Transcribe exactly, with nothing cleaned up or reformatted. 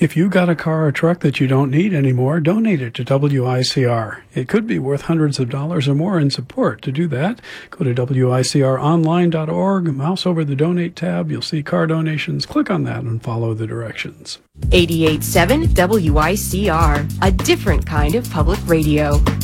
If you got a car or truck that you don't need anymore, donate it to W I C R. It could be worth hundreds of dollars or more in support. To do that, go to W I C R online dot org, mouse over the Donate tab. You'll see car donations. Click on that and follow the directions. eighty-eight point seven W I C R, a different kind of public radio.